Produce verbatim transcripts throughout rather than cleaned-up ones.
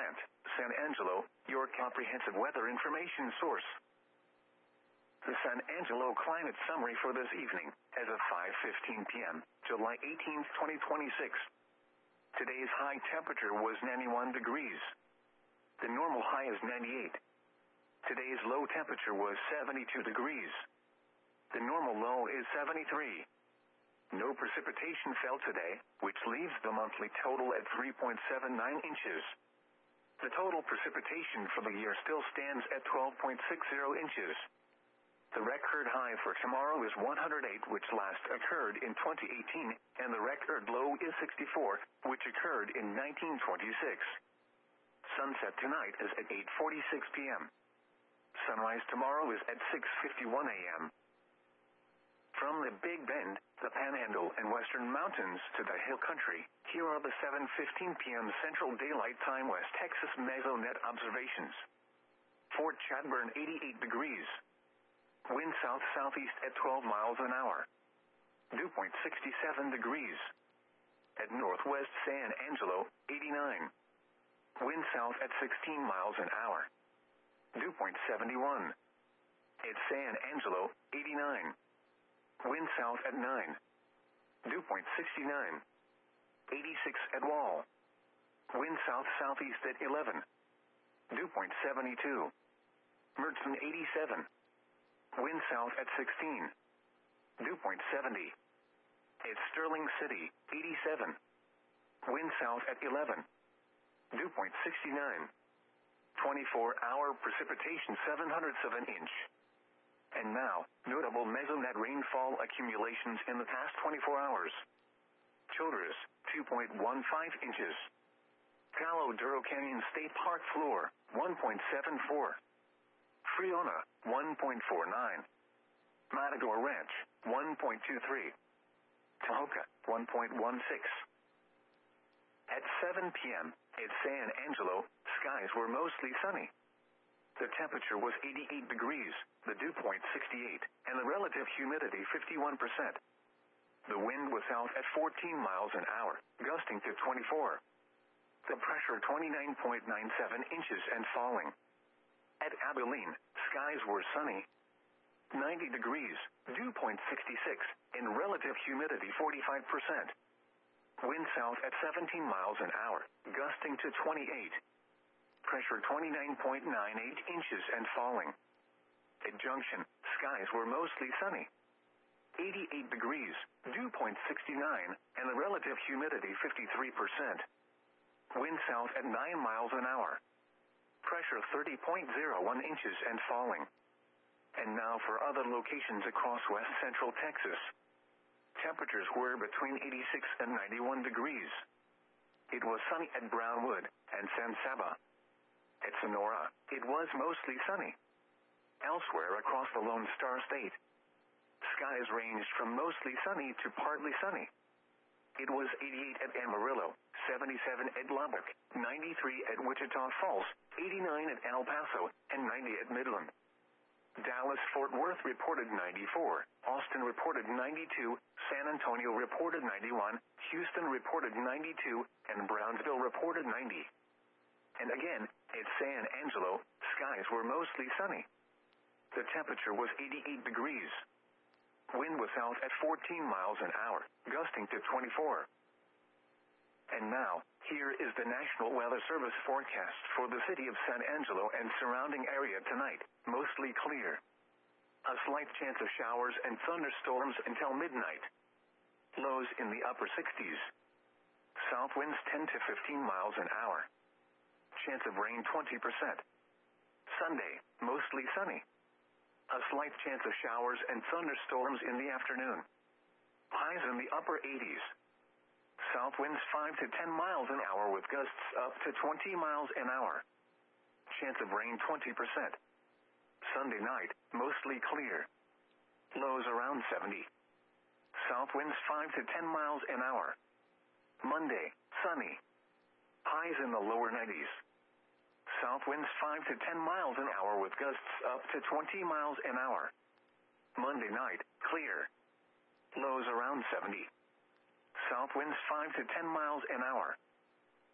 Plant, San Angelo, your comprehensive weather information source. The San Angelo climate summary for this evening, as of five fifteen p.m., July eighteenth, twenty twenty-six. Today's high temperature was ninety-one degrees. The normal high is ninety-eight. Today's low temperature was seventy-two degrees. The normal low is seventy-three. No precipitation fell today, which leaves the monthly total at three point seven nine inches. The total precipitation for the year still stands at twelve point six zero inches. The record high for tomorrow is one hundred eight, which last occurred in twenty eighteen, and the record low is sixty-four, which occurred in nineteen twenty-six. Sunset tonight is at eight forty-six p.m. Sunrise tomorrow is at six fifty-one a.m. From the Big Bend, the Panhandle and Western Mountains to the Hill Country, here are the seven fifteen p.m. Central Daylight Time West Texas Mesonet observations. Fort Chadbourne, eighty-eight degrees. Wind south-southeast at twelve miles an hour. Dew point sixty-seven degrees. At Northwest San Angelo, eighty-nine. Wind south at sixteen miles an hour. Dew point seventy-one. At San Angelo, eighty-nine. Wind south at nine. Dew point sixty-nine. eighty-six at Wall. Wind south-southeast at eleven. Dew point seventy-two. Mertzen, eighty-seven. Wind south at sixteen. Dew point seventy. At Sterling City, eighty-seven. Wind south at eleven. Dew point sixty-nine. twenty-four hour precipitation seven hundredths of an inch. And now, notable Mesonet rainfall accumulations in the past twenty-four hours. Childress, two point one five inches. Palo Duro Canyon State Park floor, one point seven four. Friona, one point four nine. Matador Ranch, one point two three. Tahoka, one point one six. At seven p.m., at San Angelo, skies were mostly sunny. The temperature was eighty-eight degrees, the dew point sixty-eight, and the relative humidity fifty-one percent. The wind was south at fourteen miles an hour, gusting to twenty-four. The pressure twenty-nine point nine seven inches and falling. At Abilene, skies were sunny. ninety degrees, dew point sixty-six, and relative humidity forty-five percent. Wind south at seventeen miles an hour, gusting to twenty-eight. Pressure twenty-nine point nine eight inches and falling. At Junction, skies were mostly sunny. eighty-eight degrees, dew point sixty-nine, and the relative humidity fifty-three percent. Wind south at nine miles an hour. Pressure thirty point zero one inches and falling. And now for other locations across west central Texas. Temperatures were between eighty-six and ninety-one degrees. It was sunny at Brownwood and San Saba. At Sonora, it was mostly sunny. Elsewhere across the Lone Star State, skies ranged from mostly sunny to partly sunny. It was eighty-eight at Amarillo, seventy-seven at Lubbock, ninety-three at Wichita Falls, eighty-nine at El Paso, and ninety at Midland. Dallas-Fort Worth reported ninety-four, Austin reported ninety-two, San Antonio reported ninety-one, Houston reported ninety-two, and Brownsville reported ninety. And again, at San Angelo, skies were mostly sunny. The temperature was eighty-eight degrees. Wind was south at fourteen miles an hour, gusting to twenty-four. And now, here is the National Weather Service forecast for the city of San Angelo and surrounding area tonight, mostly clear. A slight chance of showers and thunderstorms until midnight. Lows in the upper sixties. South winds ten to fifteen miles an hour. Chance of rain twenty percent. Sunday, mostly sunny. A slight chance of showers and thunderstorms in the afternoon. Highs in the upper eighties. South winds five to ten miles an hour with gusts up to twenty miles an hour. Chance of rain twenty percent. Sunday night, mostly clear. Lows around seventy. South winds five to ten miles an hour. Monday, sunny. Highs in the lower nineties. South winds five to ten miles an hour with gusts up to twenty miles an hour. Monday night, clear. Lows around seventy. South winds five to ten miles an hour.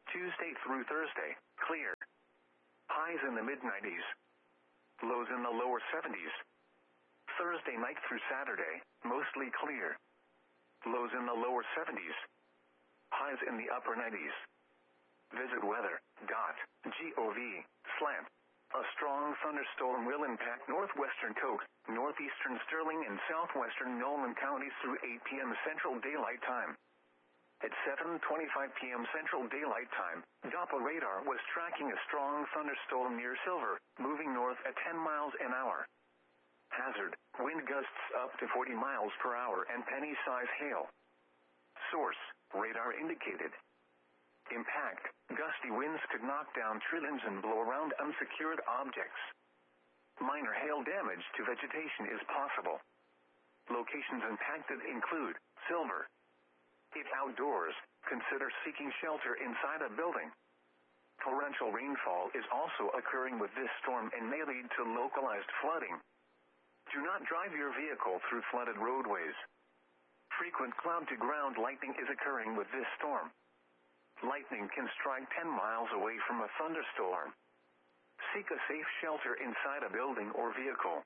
Tuesday through Thursday, clear. Highs in the mid nineties. Lows in the lower seventies. Thursday night through Saturday, mostly clear. Lows in the lower seventies. Highs in the upper nineties. Visit weather dot gov slant. A strong thunderstorm will impact northwestern Coke, northeastern Sterling, and southwestern Nolan counties through eight p.m. Central Daylight Time. At seven twenty-five p.m. Central Daylight Time, Doppler radar was tracking a strong thunderstorm near Silver, moving north at ten miles an hour. Hazard, wind gusts up to forty miles per hour and penny-size hail. Source, radar indicated. Impact, gusty winds could knock down trillions and blow around unsecured objects. Minor hail damage to vegetation is possible. Locations impacted include Silver. If outdoors, consider seeking shelter inside a building. Torrential rainfall is also occurring with this storm and may lead to localized flooding. Do not drive your vehicle through flooded roadways. Frequent cloud-to-ground lightning is occurring with this storm. Lightning can strike ten miles away from a thunderstorm. Seek a safe shelter inside a building or vehicle.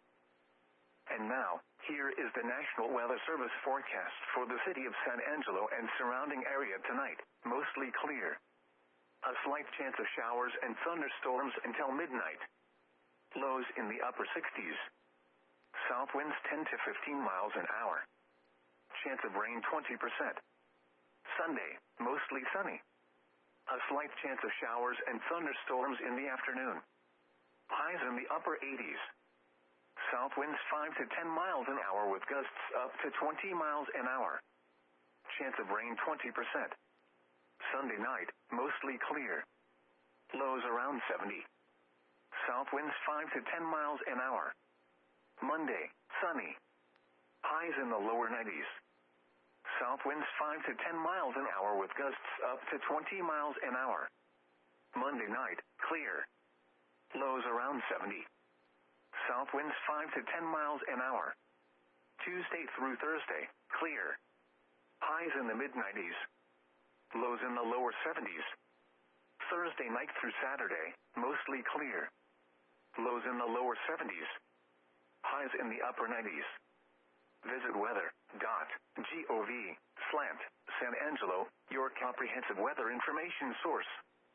And now, here is the National Weather Service forecast for the city of San Angelo and surrounding area tonight, mostly clear. A slight chance of showers and thunderstorms until midnight. Lows in the upper sixties. South winds ten to fifteen miles an hour. Chance of rain twenty percent. Sunday, mostly sunny. A slight chance of showers and thunderstorms in the afternoon. Highs in the upper eighties. South winds five to ten miles an hour with gusts up to twenty miles an hour. Chance of rain twenty percent. Sunday night, mostly clear. Lows around seventy. South winds five to ten miles an hour. Monday, sunny. Highs in the lower nineties. South winds five to ten miles an hour with gusts up to twenty miles an hour. Monday night, clear. Lows around seventy. South winds five to ten miles an hour. Tuesday through Thursday, clear. Highs in the mid nineties. Lows in the lower seventies. Thursday night through Saturday, mostly clear. Lows in the lower seventies. Highs in the upper nineties. Visit weather dot gov slant San Angelo, your comprehensive weather information source.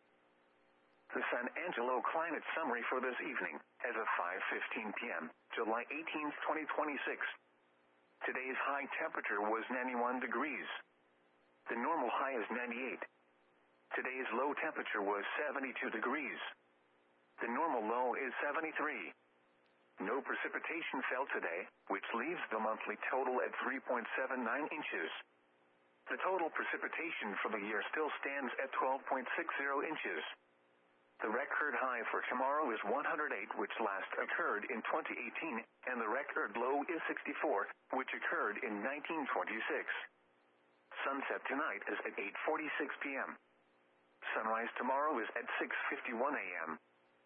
The San Angelo climate summary for this evening, as of five fifteen p.m., July eighteenth, twenty twenty-six. Today's high temperature was ninety-one degrees. The normal high is ninety-eight. Today's low temperature was seventy-two degrees. The normal low is seventy-three. No precipitation fell today, which leaves the monthly total at three point seven nine inches. The total precipitation for the year still stands at twelve point six zero inches. The record high for tomorrow is one hundred eight, which last occurred in twenty eighteen, and the record low is sixty-four, which occurred in nineteen twenty-six. Sunset tonight is at eight forty-six p.m. Sunrise tomorrow is at six fifty-one a.m.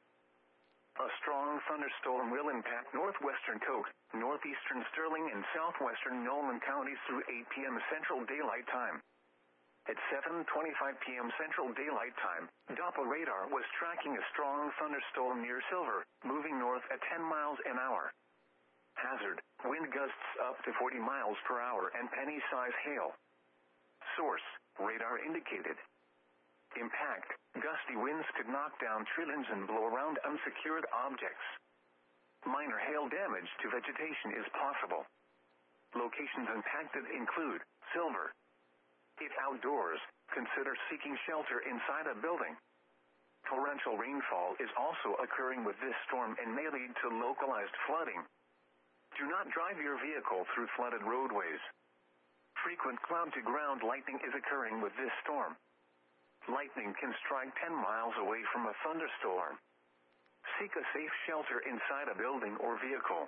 A strong thunderstorm will impact northwestern Coke, northeastern Sterling, and southwestern Nolan counties through eight p.m. Central Daylight Time. At seven twenty-five p.m. Central Daylight Time, Doppler radar was tracking a strong thunderstorm near Silver, moving north at ten miles an hour. Hazard, wind gusts up to forty miles per hour and penny-size hail. Source, radar indicated. Impact, gusty winds could knock down trillions and blow around unsecured objects. Minor hail damage to vegetation is possible. Locations impacted include Silver. If outdoors, consider seeking shelter inside a building. Torrential rainfall is also occurring with this storm and may lead to localized flooding. Do not drive your vehicle through flooded roadways. Frequent cloud-to-ground lightning is occurring with this storm. Lightning can strike ten miles away from a thunderstorm. Seek a safe shelter inside a building or vehicle.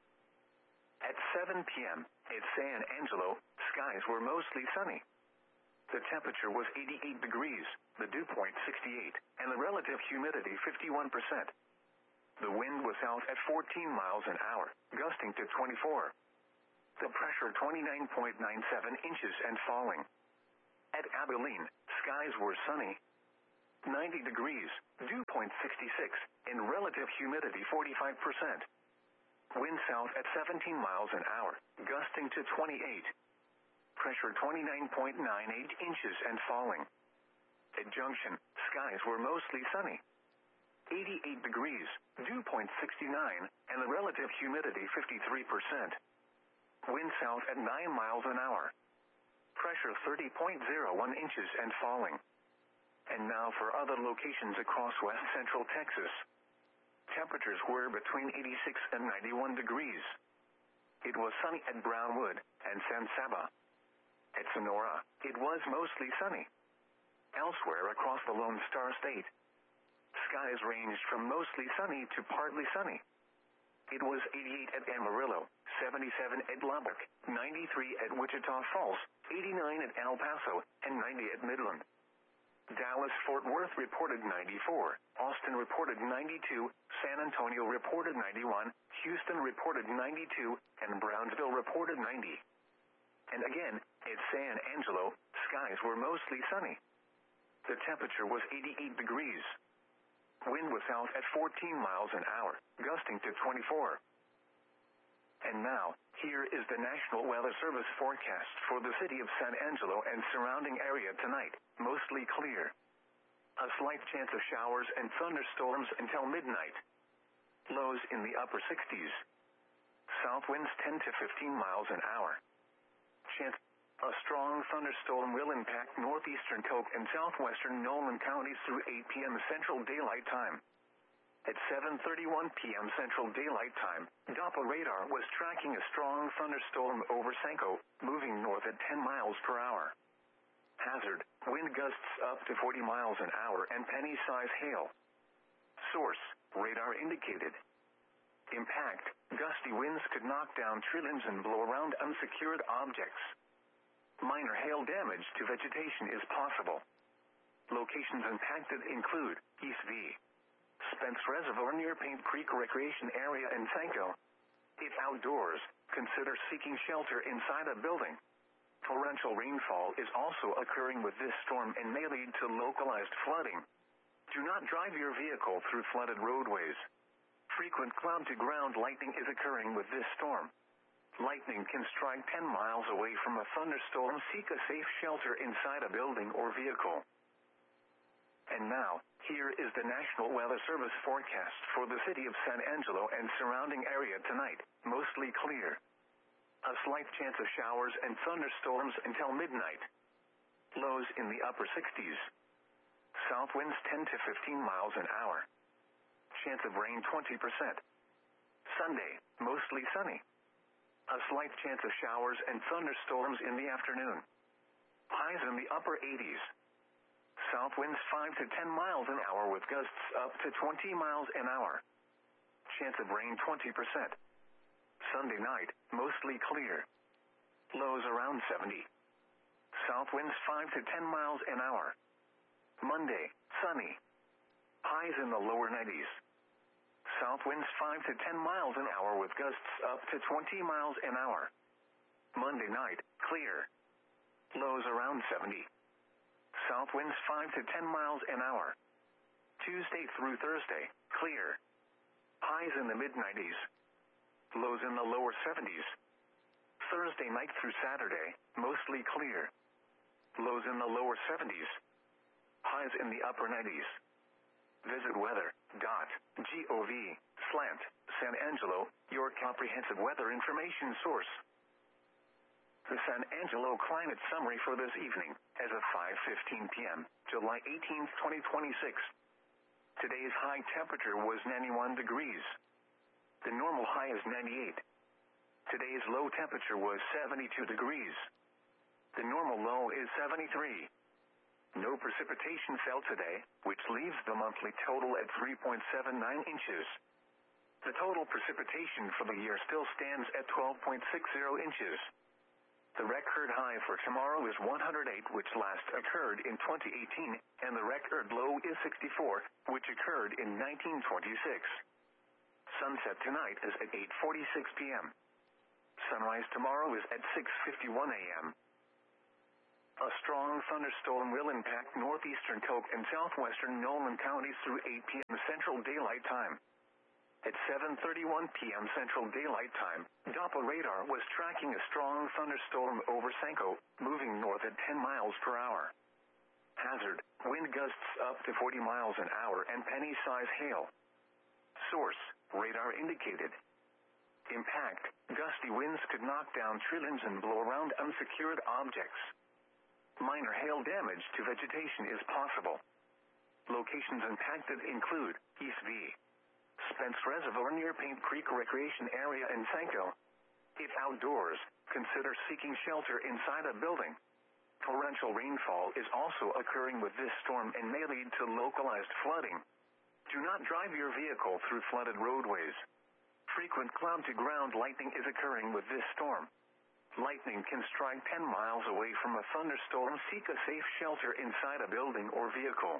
At seven p.m. at San Angelo, skies were mostly sunny. The temperature was eighty-eight degrees, the dew point sixty-eight, and the relative humidity fifty-one percent. The wind was out at fourteen miles an hour, gusting to twenty-four. The pressure twenty-nine point nine seven inches and falling. At Abilene, skies were sunny. ninety degrees, dew point sixty-six, and relative humidity forty-five percent. Wind south at seventeen miles an hour, gusting to twenty-eight. Pressure twenty-nine point nine eight inches and falling. At Junction, skies were mostly sunny. eighty-eight degrees, dew point sixty-nine, and the relative humidity fifty-three percent. Wind south at nine miles an hour. Pressure thirty point zero one inches and falling. And now for other locations across west central Texas. Temperatures were between eighty-six and ninety-one degrees. It was sunny at Brownwood and San Saba. At Sonora, it was mostly sunny. Elsewhere across the Lone Star State, skies ranged from mostly sunny to partly sunny. It was eighty-eight at Amarillo, seventy-seven at Lubbock, ninety-three at Wichita Falls, eighty-nine at El Paso, and ninety at Midland. Dallas-Fort Worth reported ninety-four, Austin reported ninety-two, San Antonio reported ninety-one, Houston reported ninety-two, and Brownsville reported ninety. And again, at San Angelo, skies were mostly sunny. The temperature was eighty-eight degrees. Wind was south at fourteen miles an hour, gusting to twenty-four. And now, here is the National Weather Service forecast for the city of San Angelo and surrounding area tonight, mostly clear. A slight chance of showers and thunderstorms until midnight. Lows in the upper sixties. South winds ten to fifteen miles an hour. Chance a strong thunderstorm will impact northeastern Coke and southwestern Nolan counties through eight p.m. Central Daylight Time. At seven thirty-one p.m. Central Daylight Time, Doppler radar was tracking a strong thunderstorm over Sanko, moving north at ten miles per hour. Hazard, wind gusts up to forty miles an hour and penny-size hail. Source, radar indicated. Impact, gusty winds could knock down tree limbs and blow around unsecured objects. Minor hail damage to vegetation is possible. Locations impacted include East V. Spence Reservoir near Paint Creek Recreation Area in Sanko. If outdoors, consider seeking shelter inside a building. Torrential rainfall is also occurring with this storm and may lead to localized flooding. Do not drive your vehicle through flooded roadways. Frequent cloud-to-ground lightning is occurring with this storm. Lightning can strike ten miles away from a thunderstorm. Seek a safe shelter inside a building or vehicle. And now, here is the National Weather Service forecast for the city of San Angelo and surrounding area tonight, mostly clear. A slight chance of showers and thunderstorms until midnight. Lows in the upper sixties. South winds ten to fifteen miles an hour. Chance of rain twenty percent. Sunday, mostly sunny. A slight chance of showers and thunderstorms in the afternoon. Highs in the upper eighties. South winds five to ten miles an hour with gusts up to twenty miles an hour. Chance of rain twenty percent. Sunday night, mostly clear. Lows around seventy. South winds five to ten miles an hour. Monday, sunny. Highs in the lower nineties. South winds five to ten miles an hour with gusts up to twenty miles an hour. Monday night, clear. Lows around seventy. South winds five to ten miles an hour. Tuesday through Thursday, clear. Highs in the mid nineties. Lows in the lower seventies. Thursday night through Saturday, mostly clear. Lows in the lower seventies. Highs in the upper nineties. Visit weather.gov slant San Angelo, your comprehensive weather information source. The San Angelo climate summary for this evening, as of five fifteen p.m., July eighteenth, twenty twenty-six. Today's high temperature was ninety-one degrees. The normal high is ninety-eight. Today's low temperature was seventy-two degrees. The normal low is seventy-three. No precipitation fell today, which leaves the monthly total at three point seven nine inches. The total precipitation for the year still stands at twelve point six zero inches. The record high for tomorrow is one hundred eight, which last occurred in twenty eighteen, and the record low is sixty-four, which occurred in nineteen twenty-six. Sunset tonight is at eight forty-six p.m. Sunrise tomorrow is at six fifty-one a.m. A strong thunderstorm will impact northeastern Coke and southwestern Nolan counties through eight p.m. Central Daylight Time. At seven thirty-one p.m. Central Daylight Time, Doppler radar was tracking a strong thunderstorm over Sanko, moving north at ten miles per hour. Hazard, wind gusts up to forty miles an hour and penny-size hail. Source, radar indicated. Impact, gusty winds could knock down tree limbs and blow around unsecured objects. Minor hail damage to vegetation is possible. Locations impacted include East V. Spence Reservoir near Paint Creek Recreation Area in Sanko. If outdoors, consider seeking shelter inside a building. Torrential rainfall is also occurring with this storm and may lead to localized flooding. Do not drive your vehicle through flooded roadways. Frequent cloud-to-ground lightning is occurring with this storm. Lightning can strike ten miles away from a thunderstorm. Seek a safe shelter inside a building or vehicle.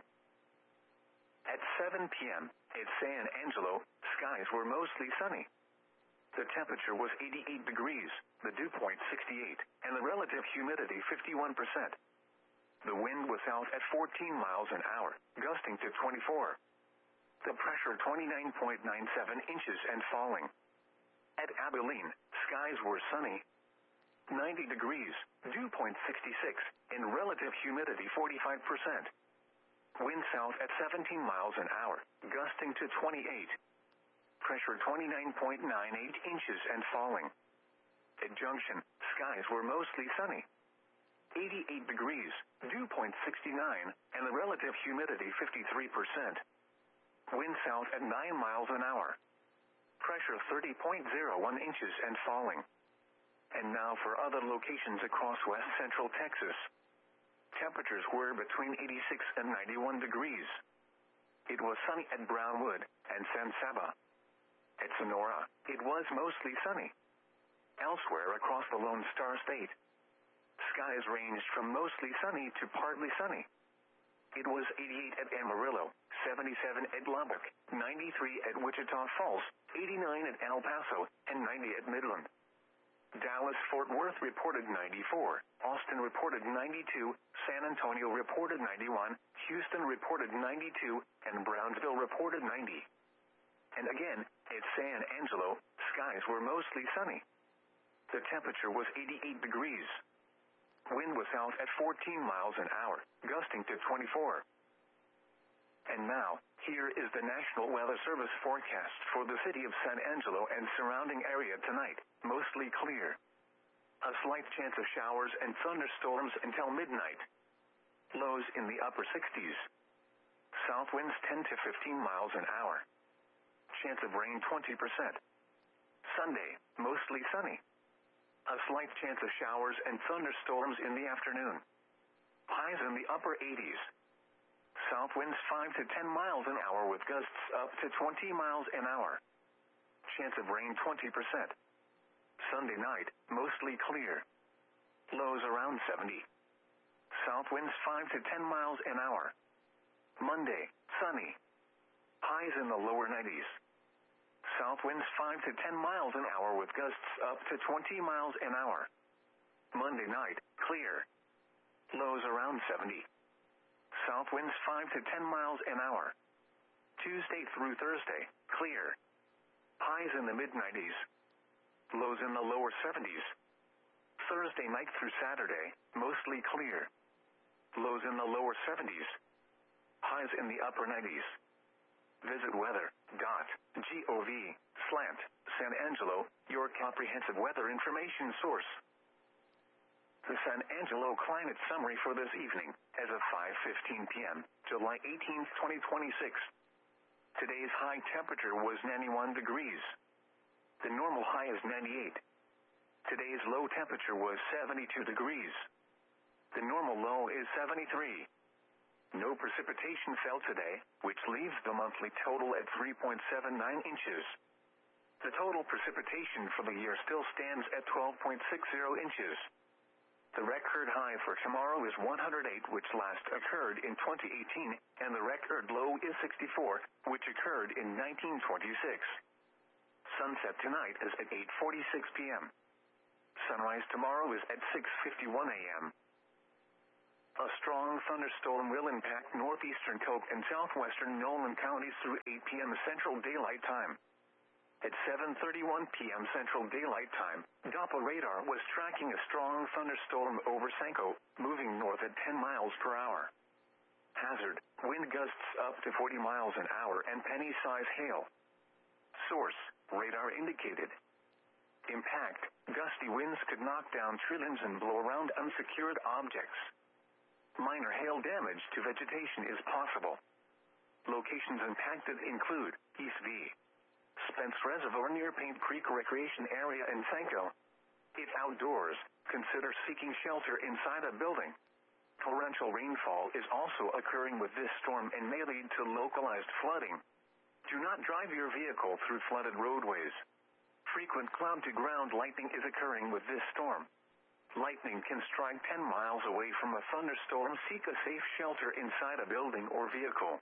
At seven p.m. at San Angelo, skies were mostly sunny. The temperature was eighty-eight degrees, the dew point sixty-eight, and the relative humidity fifty-one percent. The wind was out at fourteen miles an hour, gusting to twenty-four. The pressure twenty-nine point nine seven inches and falling. At Abilene, skies were sunny. ninety degrees, dew point sixty-six, and relative humidity forty-five percent. Wind south at seventeen miles an hour, gusting to twenty-eight. Pressure twenty-nine point nine eight inches and falling. At Junction, skies were mostly sunny. eighty-eight degrees, dew point sixty-nine, and the relative humidity fifty-three percent. Wind south at nine miles an hour. Pressure thirty point zero one inches and falling. And now for other locations across west central Texas. Temperatures were between eighty-six and ninety-one degrees. It was sunny at Brownwood and San Saba. At Sonora, it was mostly sunny. Elsewhere across the Lone Star State, skies ranged from mostly sunny to partly sunny. It was eighty-eight at Amarillo, seventy-seven at Lubbock, ninety-three at Wichita Falls, eighty-nine at El Paso, and ninety at Midland. Dallas-Fort Worth reported ninety-four, Austin reported ninety-two, San Antonio reported ninety-one, Houston reported ninety-two, and Brownsville reported ninety. And again, at San Angelo, skies were mostly sunny. The temperature was eighty-eight degrees. Wind was out at fourteen miles an hour, gusting to twenty-four. And now, here is the National Weather Service forecast for the city of San Angelo and surrounding area tonight. Mostly clear. A slight chance of showers and thunderstorms until midnight. Lows in the upper sixties. South winds ten to fifteen miles an hour. Chance of rain twenty percent. Sunday, mostly sunny. A slight chance of showers and thunderstorms in the afternoon. Highs in the upper eighties. South winds five to ten miles an hour with gusts up to twenty miles an hour. Chance of rain twenty percent. Sunday night, mostly clear. Lows around seventy. South winds five to ten miles an hour. Monday, sunny. Highs in the lower nineties. South winds five to ten miles an hour with gusts up to twenty miles an hour. Monday night, clear. Lows around seventy. South winds five to ten miles an hour. Tuesday through Thursday, clear. Highs in the mid nineties. Lows in the lower seventies. Thursday night through Saturday, mostly clear. Lows in the lower seventies. Highs in the upper nineties. Visit weather dot gov slash San Angelo, your comprehensive weather information source. The San Angelo climate summary for this evening, as of five fifteen p.m., July eighteenth, twenty twenty-six. Today's high temperature was ninety-one degrees. The normal high is ninety-eight. Today's low temperature was seventy-two degrees. The normal low is seventy-three. No precipitation fell today, which leaves the monthly total at three point seven nine inches. The total precipitation for the year still stands at twelve point six zero inches. The record high for tomorrow is one hundred eight, which last occurred in twenty eighteen, and the record low is sixty-four, which occurred in nineteen twenty-six. Sunset tonight is at eight forty-six p.m. Sunrise tomorrow is at six fifty-one a.m. A strong thunderstorm will impact northeastern Coke and southwestern Nolan counties through eight p.m. Central Daylight Time. At seven thirty-one p.m. Central Daylight Time, Doppler radar was tracking a strong thunderstorm over Sanko, moving north at ten miles per hour. Hazard, wind gusts up to forty miles an hour and penny-size hail. Source, radar indicated. Impact, gusty winds could knock down trillions and blow around unsecured objects. Minor hail damage to vegetation is possible. Locations impacted include East V. Spence Reservoir near Paint Creek Recreation Area in Sanko. If outdoors, consider seeking shelter inside a building. Torrential rainfall is also occurring with this storm and may lead to localized flooding. Do not drive your vehicle through flooded roadways. Frequent cloud-to-ground lightning is occurring with this storm. Lightning can strike ten miles away from a thunderstorm. Seek a safe shelter inside a building or vehicle.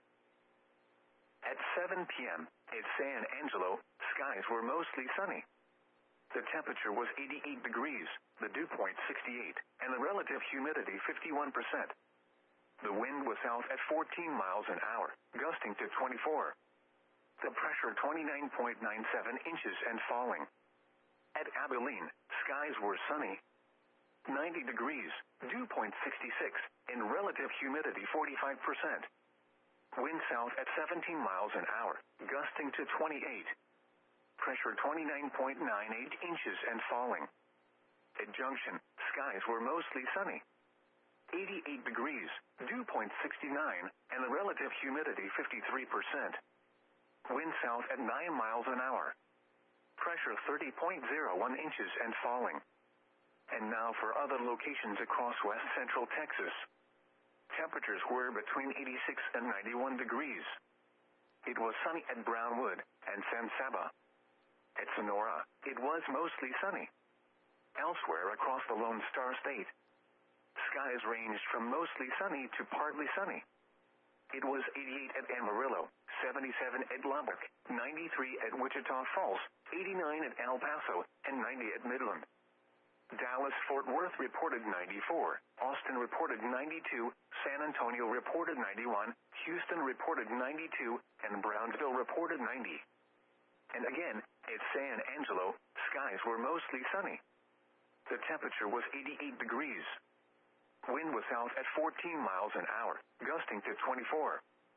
At seven p.m. at San Angelo, skies were mostly sunny. The temperature was eighty-eight degrees, the dew point sixty-eight, and the relative humidity fifty-one percent. The wind was south at fourteen miles an hour, gusting to twenty-four. The pressure twenty-nine point nine seven inches and falling. At Abilene, skies were sunny. ninety degrees, dew point sixty-six, and relative humidity forty-five percent. Wind south at seventeen miles an hour, gusting to twenty-eight. Pressure twenty-nine point nine eight inches and falling. At Junction, skies were mostly sunny. eighty-eight degrees, dew point sixty-nine, and the relative humidity fifty-three percent. Wind south at nine miles an hour. Pressure thirty point zero one inches and falling. And now for other locations across west central Texas. Temperatures were between eighty-six and ninety-one degrees. It was sunny at Brownwood and San Saba. At Sonora, it was mostly sunny. Elsewhere across the Lone Star State, skies ranged from mostly sunny to partly sunny. It was eighty-eight at Amarillo, seventy-seven at Lubbock, ninety-three at Wichita Falls, eighty-nine at El Paso, and ninety at Midland. Dallas-Fort Worth reported ninety-four, Austin reported ninety-two, San Antonio reported ninety-one, Houston reported ninety-two, and Brownsville reported ninety. And again, at San Angelo, skies were mostly sunny. The temperature was eighty-eight degrees. Wind was south at fourteen miles an hour, gusting to twenty-four.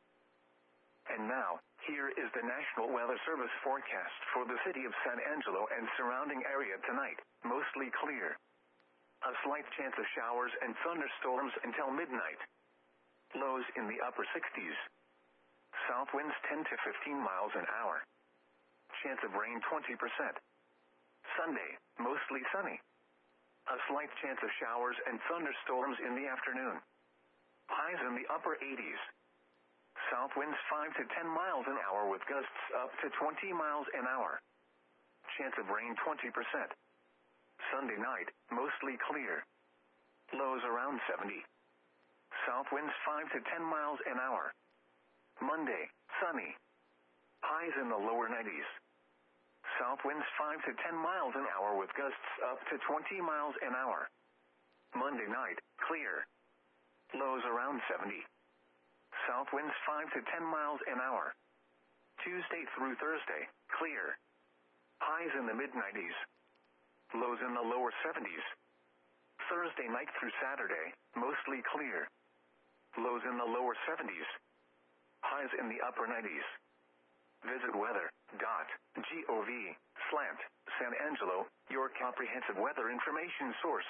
And now, here is the National Weather Service forecast for the city of San Angelo and surrounding area tonight, mostly clear. A slight chance of showers and thunderstorms until midnight. Lows in the upper sixties. South winds ten to fifteen miles an hour. Chance of rain twenty percent. Sunday, mostly sunny. A slight chance of showers and thunderstorms in the afternoon. Highs in the upper eighties. South winds five to ten miles an hour with gusts up to twenty miles an hour. Chance of rain twenty percent. Sunday night, mostly clear. Lows around seventy. South winds five to ten miles an hour. Monday, sunny. Highs in the lower nineties. South winds five to ten miles an hour with gusts up to twenty miles an hour. Monday night, clear. Lows around seventy. South winds five to ten miles an hour. Tuesday through Thursday, clear. Highs in the mid nineties. Lows in the lower seventies. Thursday night through Saturday, mostly clear. Lows in the lower seventies. Highs in the upper nineties. Visit weather dot gov slash San Angelo, your comprehensive weather information source.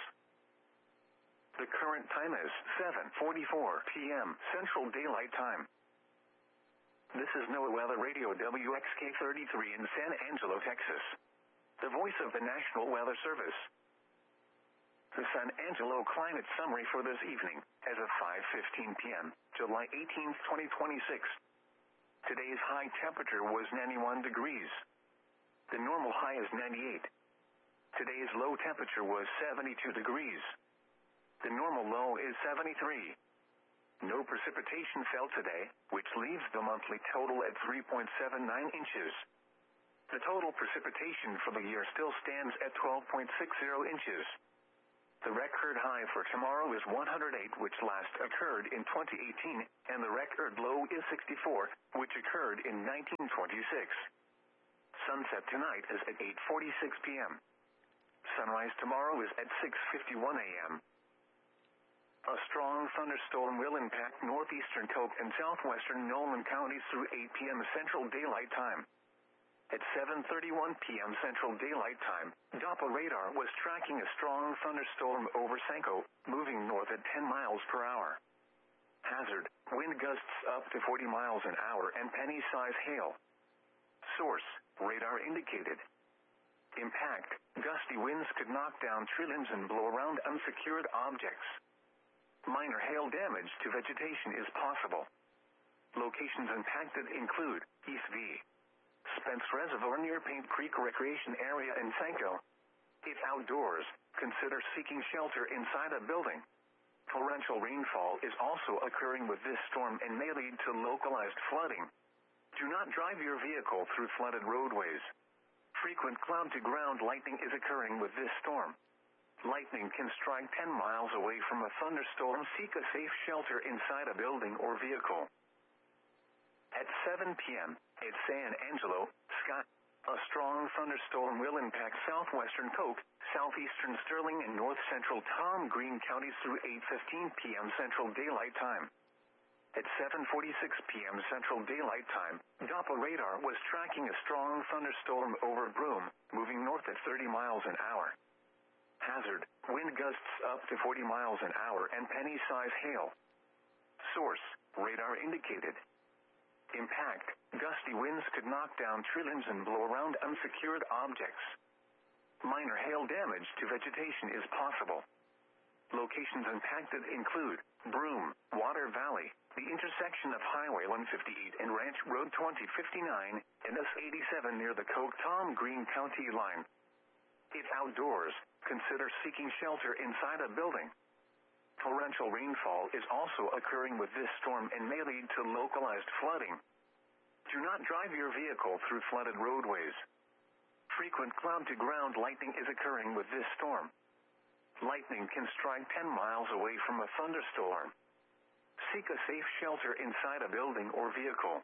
The current time is seven forty-four p.m. Central Daylight Time. This is NOAA Weather Radio W X K thirty-three in San Angelo, Texas. The voice of the National Weather Service. The San Angelo climate summary for this evening, as of five fifteen p.m., July eighteenth, twenty twenty-six. Today's high temperature was ninety-one degrees. The normal high is ninety-eight. Today's low temperature was seventy-two degrees. The normal low is seventy-three. No precipitation fell today, which leaves the monthly total at three point seven nine inches. The total precipitation for the year still stands at twelve point six zero inches. The record high for tomorrow is one hundred eight, which last occurred in twenty eighteen, and the record low is sixty-four, which occurred in nineteen twenty-six. Sunset tonight is at eight forty-six p.m. Sunrise tomorrow is at six fifty-one a.m. A strong thunderstorm will impact northeastern Coke and southwestern Nolan counties through eight p.m. Central Daylight Time. At seven thirty-one p.m. Central Daylight Time, Doppler radar was tracking a strong thunderstorm over Sanko, moving north at ten miles per hour. Hazard, wind gusts up to forty miles an hour and penny-size hail. Source, radar indicated. Impact, gusty winds could knock down trillions and blow around unsecured objects. Minor hail damage to vegetation is possible. Locations impacted include East V. Spence Reservoir near Paint Creek Recreation Area in Sanko. If outdoors, consider seeking shelter inside a building. Torrential rainfall is also occurring with this storm and may lead to localized flooding. Do not drive your vehicle through flooded roadways. Frequent cloud-to-ground lightning is occurring with this storm. Lightning can strike ten miles away from a thunderstorm. Seek a safe shelter inside a building or vehicle. At seven p.m., at San Angelo, Scott, a strong thunderstorm will impact southwestern Coke, southeastern Sterling, and north-central Tom Green counties through eight fifteen p.m. Central Daylight Time. At seven forty-six p.m. Central Daylight Time, Doppler radar was tracking a strong thunderstorm over Broome, moving north at thirty miles an hour. Hazard, wind gusts up to forty miles an hour and penny-size hail. Source, radar indicated. Impact, gusty winds could knock down trillions and blow around unsecured objects. Minor hail damage to vegetation is possible. Locations impacted include Broome, Water Valley, the intersection of Highway one fifty-eight and Ranch Road twenty fifty-nine, and S eighty-seven near the Coke-Tom Green County line. If outdoors, consider seeking shelter inside a building. Torrential rainfall is also occurring with this storm and may lead to localized flooding. Do not drive your vehicle through flooded roadways. Frequent cloud-to-ground lightning is occurring with this storm. Lightning can strike ten miles away from a thunderstorm. Seek a safe shelter inside a building or vehicle.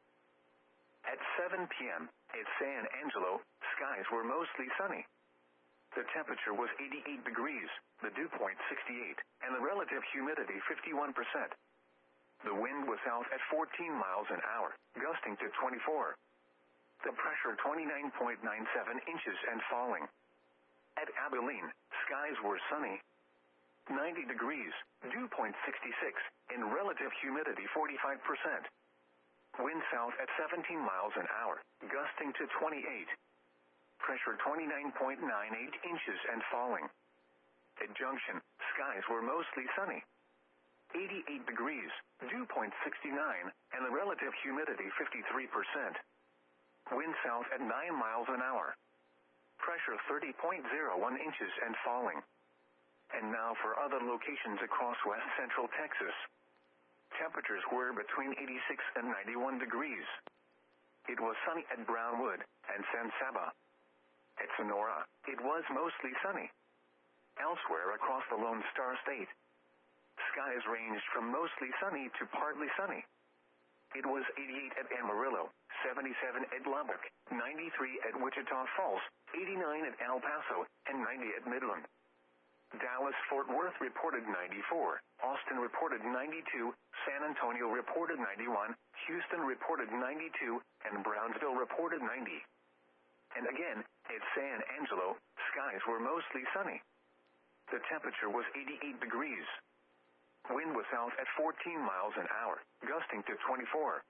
At seven p.m., at San Angelo, skies were mostly sunny. The temperature was eighty-eight degrees, the dew point sixty-eight, and the relative humidity fifty-one percent. The wind was out at fourteen miles an hour, gusting to twenty-four. The pressure twenty-nine point nine seven inches and falling. At Abilene, skies were sunny. ninety degrees, dew point sixty-six, and relative humidity forty-five percent. Wind south at seventeen miles an hour, gusting to twenty-eight. Pressure twenty-nine point nine eight inches and falling. At Junction, skies were mostly sunny. eighty-eight degrees, dew point sixty-nine, and the relative humidity fifty-three percent. Wind south at nine miles an hour. Pressure thirty point zero one inches and falling. And now for other locations across west central Texas. Temperatures were between eighty-six and ninety-one degrees. It was sunny at Brownwood and San Saba. At Sonora, it was mostly sunny. Elsewhere across the Lone Star State, skies ranged from mostly sunny to partly sunny. It was eighty-eight at Amarillo, seventy-seven at Lubbock, ninety-three at Wichita Falls, eighty-nine at El Paso, and ninety at Midland. Dallas-Fort Worth reported ninety-four, Austin reported ninety-two, San Antonio reported ninety-one, Houston reported ninety-two, and Brownsville reported ninety. And again, at San Angelo, skies were mostly sunny. The temperature was eighty-eight degrees. Wind was out at fourteen miles an hour, gusting to twenty-four.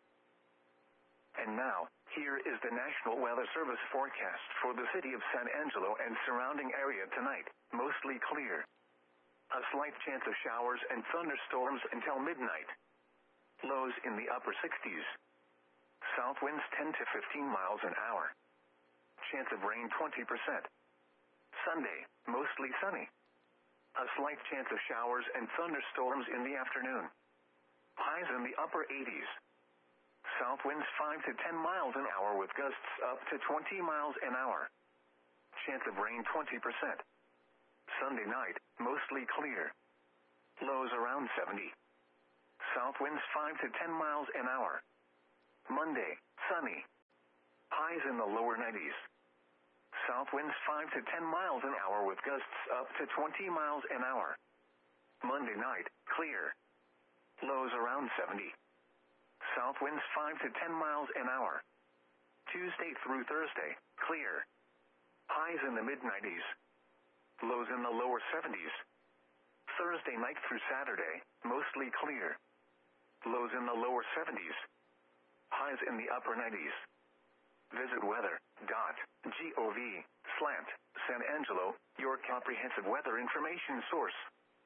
And now, here is the National Weather Service forecast for the city of San Angelo and surrounding area tonight, mostly clear. A slight chance of showers and thunderstorms until midnight. Lows in the upper sixties. South winds ten to fifteen miles an hour. Chance of rain twenty percent. Sunday, mostly sunny. A slight chance of showers and thunderstorms in the afternoon. Highs in the upper eighties. South winds five to ten miles an hour with gusts up to twenty miles an hour. Chance of rain twenty percent. Sunday night, mostly clear. Lows around seventy. South winds five to ten miles an hour. Monday, sunny. Highs in the lower nineties. South winds five to ten miles an hour with gusts up to twenty miles an hour. Monday night, clear. Lows around seventy. South winds five to ten miles an hour. Tuesday through Thursday, clear. Highs in the mid nineties. Lows in the lower seventies. Thursday night through Saturday, mostly clear. Lows in the lower seventies. Highs in the upper nineties. Visit weather dot gov slash San Angelo, your comprehensive weather information source.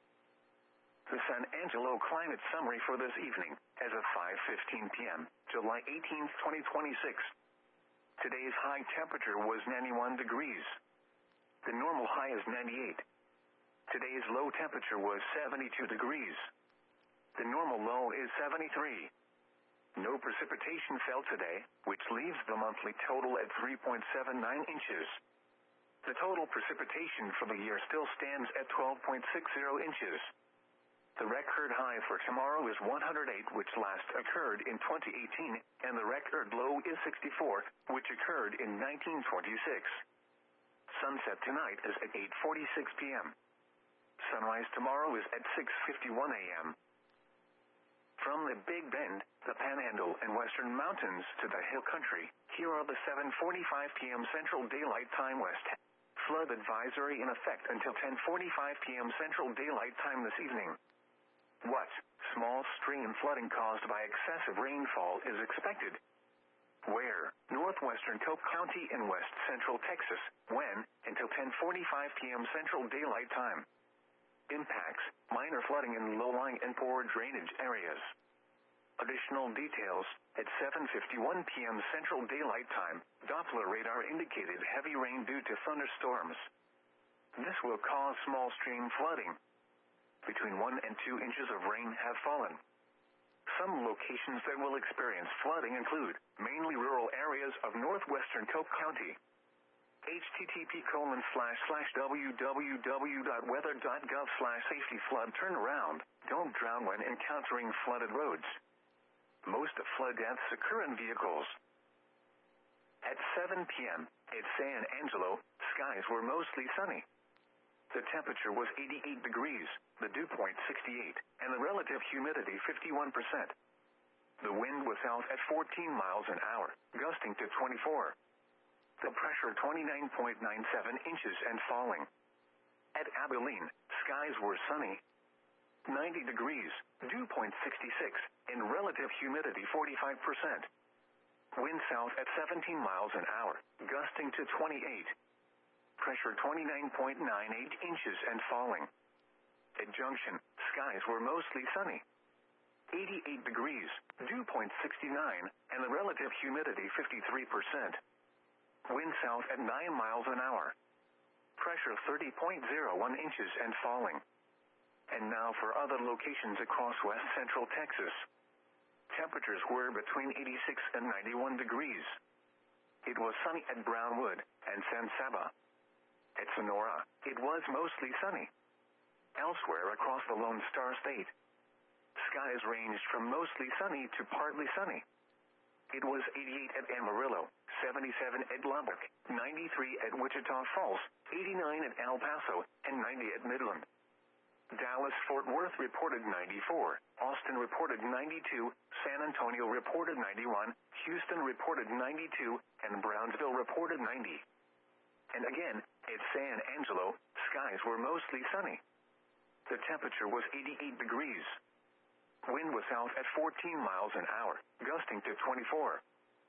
The San Angelo climate summary for this evening, as of five fifteen p.m., July eighteenth, twenty twenty-six. Today's high temperature was ninety-one degrees. The normal high is ninety-eight. Today's low temperature was seventy-two degrees. The normal low is seventy-three. No precipitation fell today, which leaves the monthly total at three point seven nine inches. The total precipitation for the year still stands at twelve point six zero inches. The record high for tomorrow is one hundred eight, which last occurred in twenty eighteen, and the record low is sixty-four, which occurred in nineteen twenty-six. Sunset tonight is at eight forty-six p.m. Sunrise tomorrow is at six fifty-one a.m. From the Big Bend, the Panhandle, and Western Mountains to the Hill Country, here are the seven forty-five p.m. Central Daylight Time West flood advisory in effect until ten forty-five p.m. Central Daylight Time this evening. What? Small stream flooding caused by excessive rainfall is expected. Where? Northwestern Cope County in west central Texas. When? Until ten forty-five p.m. Central Daylight Time. Impacts: minor flooding in low-lying and poor drainage areas. Additional details: at seven fifty-one p.m. Central Daylight Time, Doppler radar indicated heavy rain due to thunderstorms. This will cause small stream flooding. Between one and two inches of rain have fallen. Some locations that will experience flooding include mainly rural areas of northwestern Cope County. http colon slash slash www.weather.gov slash safety flood turnaround. Don't drown when encountering flooded roads. Most flood deaths occur in vehicles. At seven p.m. at San Angelo, skies were mostly sunny. The temperature was eighty-eight degrees, the dew point sixty-eight, and the relative humidity fifty-one percent. The wind was south at fourteen miles an hour, gusting to twenty-four. The pressure twenty-nine point nine seven inches and falling. At Abilene, skies were sunny. ninety degrees, dew point sixty-six, and relative humidity forty-five percent. Wind south at seventeen miles an hour, gusting to twenty-eight. Pressure twenty-nine point nine eight inches and falling. At Junction, skies were mostly sunny. eighty-eight degrees, dew point sixty-nine, and the relative humidity fifty-three percent. Wind south at nine miles an hour. Pressure thirty point zero one inches and falling. And now for other locations across west central Texas. Temperatures were between eighty-six and ninety-one degrees. It was sunny at Brownwood and San Saba. At Sonora, it was mostly sunny. Elsewhere across the Lone Star State, skies ranged from mostly sunny to partly sunny. It was eighty-eight at Amarillo, seventy-seven at Lubbock, ninety-three at Wichita Falls, eighty-nine at El Paso, and ninety at Midland. Dallas-Fort Worth reported ninety-four, Austin reported ninety-two, San Antonio reported ninety-one, Houston reported ninety-two, and Brownsville reported ninety. And again, at San Angelo, skies were mostly sunny. The temperature was eighty-eight degrees. Wind was south at fourteen miles an hour, gusting to twenty-four.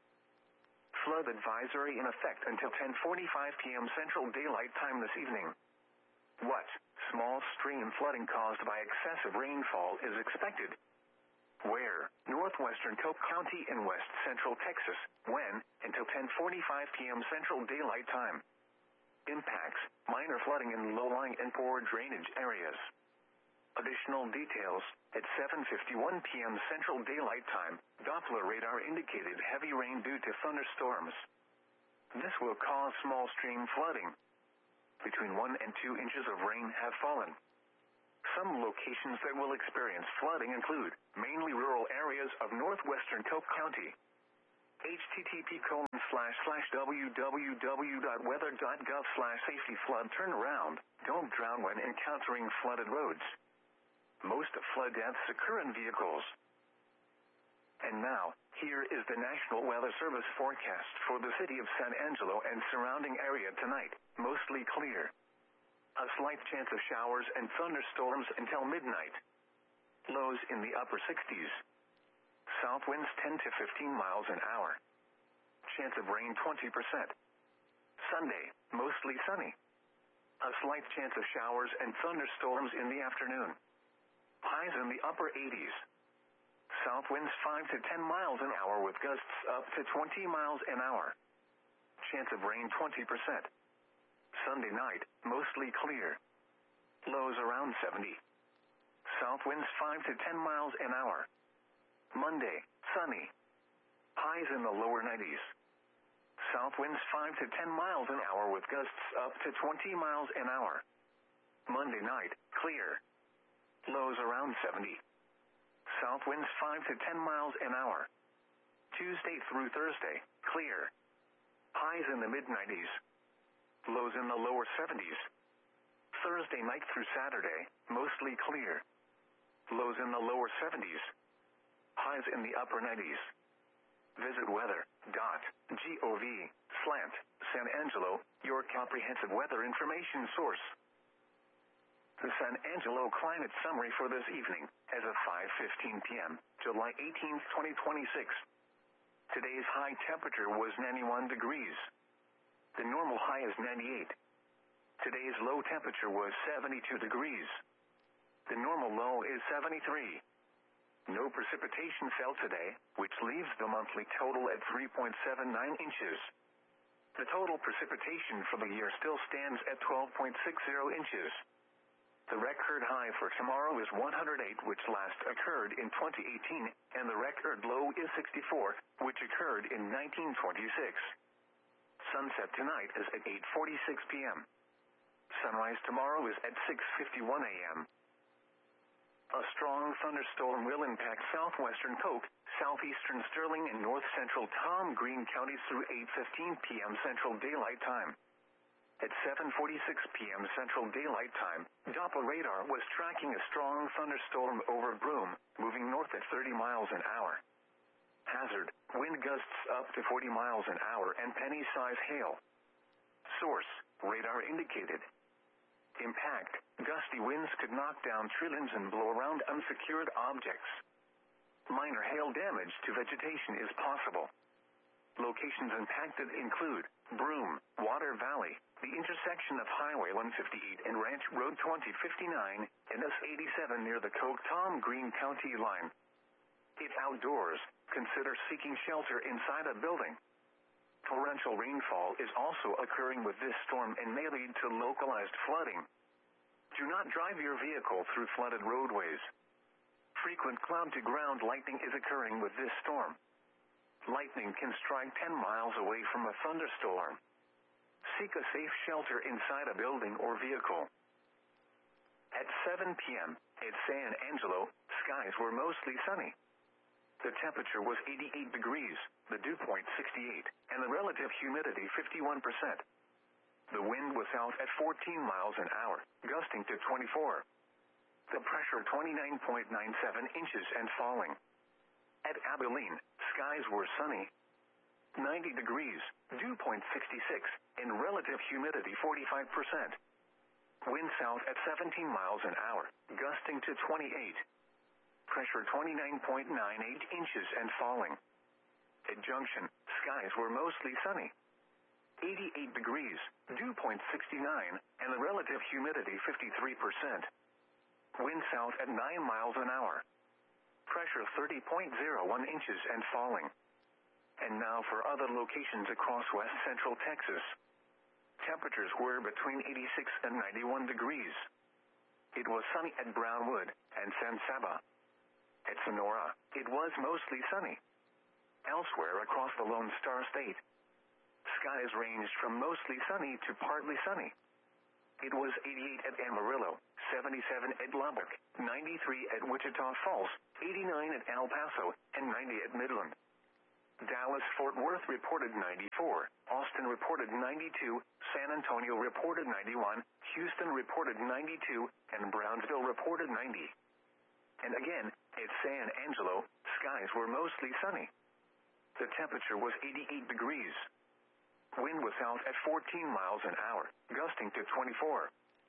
Flood advisory in effect until ten forty-five p.m. Central Daylight Time this evening. What? Small stream flooding caused by excessive rainfall is expected. Where? Northwestern Cope County in west central Texas. When? Until ten forty-five p.m. Central Daylight Time. Impacts: minor flooding in low-lying and poor drainage areas. Additional details: at seven fifty-one p.m. Central Daylight Time, Doppler radar indicated heavy rain due to thunderstorms. This will cause small stream flooding. Between one and two inches of rain have fallen. Some locations that will experience flooding include mainly rural areas of northwestern Coke County. http colon slash slash www.weather.gov slash safety flood turnaround. Don't drown when encountering flooded roads. Most flood deaths occur in vehicles. And now, here is the National Weather Service forecast for the city of San Angelo and surrounding area tonight. Mostly clear. A slight chance of showers and thunderstorms until midnight. Lows in the upper sixties. South winds ten to fifteen miles an hour. Chance of rain twenty percent. Sunday, mostly sunny. A slight chance of showers and thunderstorms in the afternoon. Highs in the upper eighties. South winds five to ten miles an hour with gusts up to twenty miles an hour. Chance of rain twenty percent. Sunday night, mostly clear. Lows around seventy. South winds five to ten miles an hour. Monday, sunny. Highs in the lower nineties. South winds five to ten miles an hour with gusts up to twenty miles an hour. Monday night, clear. Lows around seventy. South winds five to ten miles an hour. Tuesday through Thursday, clear. Highs in the mid nineties. Lows in the lower seventies. Thursday night through Saturday, mostly clear. Lows in the lower seventies. Highs in the upper nineties. Visit weather.gov slant San Angelo, your comprehensive weather information source. The San Angelo climate summary for this evening, as of five fifteen p.m., July eighteenth, twenty twenty-six. Today's high temperature was ninety-one degrees. The normal high is ninety-eight. Today's low temperature was seventy-two degrees. The normal low is seventy-three. No precipitation fell today, which leaves the monthly total at three point seven nine inches. The total precipitation for the year still stands at twelve point six zero inches. The record high for tomorrow is one hundred eight, which last occurred in twenty eighteen, and the record low is sixty-four, which occurred in nineteen twenty-six. Sunset tonight is at eight forty-six p.m. Sunrise tomorrow is at six fifty-one a.m. A strong thunderstorm will impact southwestern Coke, southeastern Sterling, and north-central Tom Green counties through eight fifteen p.m. Central Daylight Time. At seven forty-six p.m. Central Daylight Time, Doppler radar was tracking a strong thunderstorm over Broome, moving north at thirty miles an hour. Hazard, wind gusts up to forty miles an hour and penny-size hail. Source, radar indicated. Impact, gusty winds could knock down trillions and blow around unsecured objects. Minor hail damage to vegetation is possible. Locations impacted include Broome, Water Valley, the intersection of Highway one fifty-eight and Ranch Road twenty fifty-nine, and S eighty-seven near the Coke-Tom Green County line. If outdoors, consider seeking shelter inside a building. Torrential rainfall is also occurring with this storm and may lead to localized flooding. Do not drive your vehicle through flooded roadways. Frequent cloud-to-ground lightning is occurring with this storm. Lightning can strike ten miles away from a thunderstorm. Seek a safe shelter inside a building or vehicle. At seven p.m. at San Angelo, skies were mostly sunny. The temperature was eighty-eight degrees, the dew point sixty-eight, and the relative humidity fifty-one percent. The wind was south at fourteen miles an hour, gusting to twenty-four. The pressure twenty-nine point nine seven inches and falling. At Abilene, skies were sunny. ninety degrees, dew point sixty-six, and relative humidity forty-five percent. Wind south at seventeen miles an hour, gusting to twenty-eight. Pressure twenty-nine point nine eight inches and falling. At Junction, skies were mostly sunny. eighty-eight degrees, dew point sixty-nine, and the relative humidity fifty-three percent. Wind south at nine miles an hour. Pressure thirty point zero one inches and falling. And now for other locations across west central Texas. Temperatures were between eighty-six and ninety-one degrees. It was sunny at Brownwood and San Saba. At Sonora, it was mostly sunny. Elsewhere across the Lone Star State, skies ranged from mostly sunny to partly sunny. it was eighty-eight at Amarillo, seventy-seven at Lubbock, ninety-three at Wichita Falls, eighty-nine at El Paso, and ninety at Midland. Dallas-Fort Worth reported ninety-four, Austin reported ninety-two, San Antonio reported ninety-one, Houston reported ninety-two, and Brownsville reported ninety. And again, at San Angelo, skies were mostly sunny. The temperature was eighty-eight degrees. Wind was south at fourteen miles an hour, gusting to twenty-four.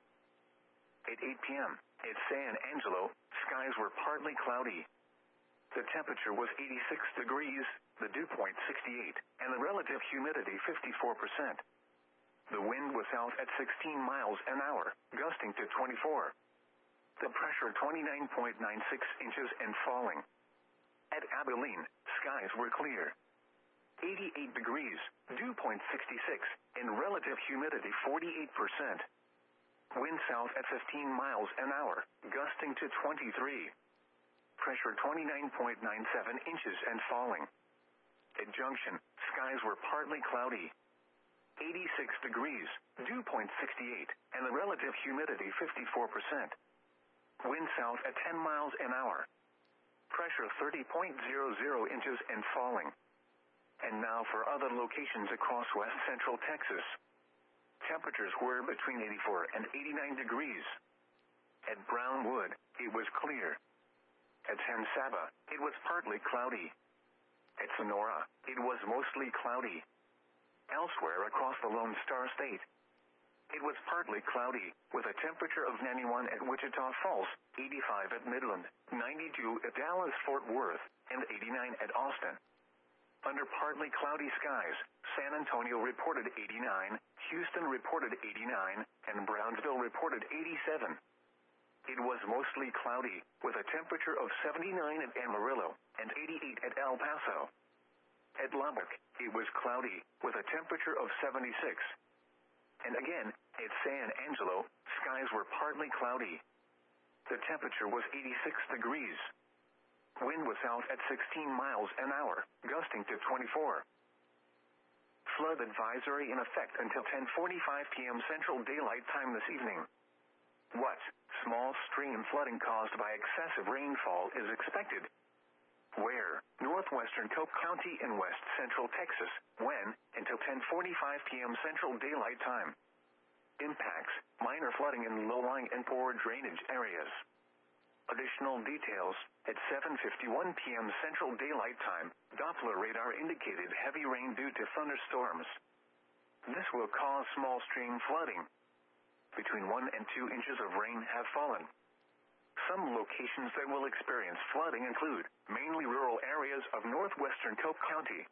At eight p.m., at San Angelo, skies were partly cloudy. The temperature was eighty-six degrees, the dew point sixty-eight, and the relative humidity fifty-four percent. The wind was south at sixteen miles an hour, gusting to twenty-four. The pressure twenty-nine point nine six inches and falling. At Abilene, skies were clear. eighty-eight degrees, dew point sixty-six, and relative humidity forty-eight percent. Wind south at fifteen miles an hour, gusting to twenty-three. Pressure twenty-nine point nine seven inches and falling. At Junction, skies were partly cloudy. eighty-six degrees, dew point sixty-eight, and the relative humidity fifty-four percent. Wind south at ten miles an hour. Pressure thirty point zero zero inches and falling. And now for other locations across west central Texas. Temperatures were between eighty-four and eighty-nine degrees. At Brownwood, it was clear. At San Saba, it was partly cloudy. At Sonora, it was mostly cloudy. Elsewhere across the Lone Star State, it was partly cloudy, with a temperature of ninety-one at Wichita Falls, eighty-five at Midland, ninety-two at Dallas-Fort Worth, and eighty-nine at Austin. Under partly cloudy skies, San Antonio reported eighty-nine, Houston reported eighty-nine, and Brownsville reported eighty-seven. It was mostly cloudy, with a temperature of seventy-nine at Amarillo, and eighty-eight at El Paso. At Lubbock, it was cloudy, with a temperature of seventy-six. And again, at San Angelo, skies were partly cloudy. The temperature was eighty-six degrees. Wind was south at sixteen miles an hour, gusting to twenty-four. Flood advisory in effect until ten forty-five p.m. Central Daylight Time this evening. What? Small stream flooding caused by excessive rainfall is expected. Where? Northwestern Cook County in west central Texas. When? Until ten forty-five p.m. Central Daylight Time. Impacts: minor flooding in low-lying and poor drainage areas. Additional details: at seven fifty-one p.m. Central Daylight Time, Doppler radar indicated heavy rain due to thunderstorms. This will cause small stream flooding. Between one and two inches of rain have fallen. Some locations that will experience flooding include mainly rural areas of northwestern Cook County.